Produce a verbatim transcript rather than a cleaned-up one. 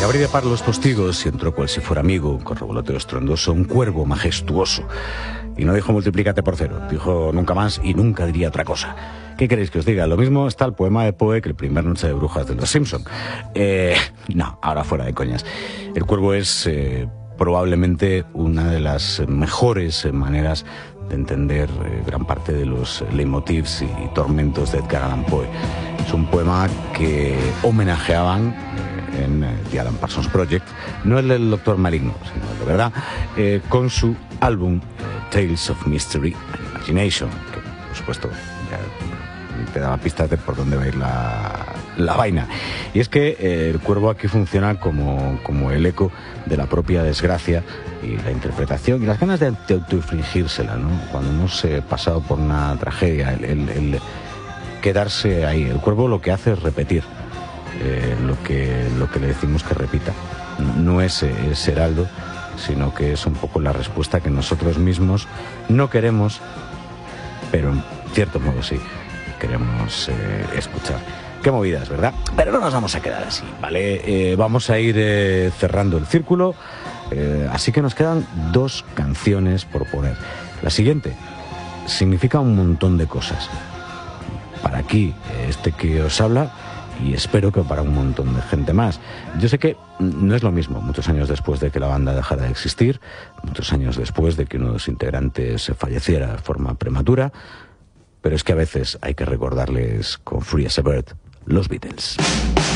abrí de par los postigos y entró cual si fuera amigo, con revoloteo estruendoso, un cuervo majestuoso. Y no dijo multiplícate por cero, dijo nunca más y nunca diría otra cosa. ¿Qué queréis que os diga? Lo mismo está el poema de Poe que el primer Noche de Brujas de los Simpson. Eh, no, ahora fuera de coñas. El cuervo es eh, probablemente una de las mejores maneras de entender eh, gran parte de los leitmotivs y, y tormentos de Edgar Allan Poe. Es un poema que homenajeaban eh, en eh, The Alan Parsons Project, no el del Doctor Maligno, sino el de verdad, eh, con su álbum eh, Tales of Mystery and Imagination, que por supuesto ya te daba pistas de por dónde va a ir la, la vaina. Y es que eh, el cuervo aquí funciona como, como el eco de la propia desgracia y la interpretación y las ganas de autoinfligírsela, ¿no? Cuando hemos eh, pasado por una tragedia, el, el, el quedarse ahí. El cuervo lo que hace es repetir eh, lo, que, lo que le decimos que repita. No es, es heraldo, sino que es un poco la respuesta que nosotros mismos no queremos, pero en cierto modo sí queremos eh, escuchar. Qué movidas, ¿verdad? Pero no nos vamos a quedar así, ¿vale? Eh, vamos a ir eh, cerrando el círculo, eh, así que nos quedan dos canciones por poner. La siguiente significa un montón de cosas. Para aquí, este que os habla, y espero que para un montón de gente más. Yo sé que no es lo mismo muchos años después de que la banda dejara de existir, muchos años después de que uno de los integrantes falleciera de forma prematura, pero es que a veces hay que recordarles con Free as a Bird los Beatles.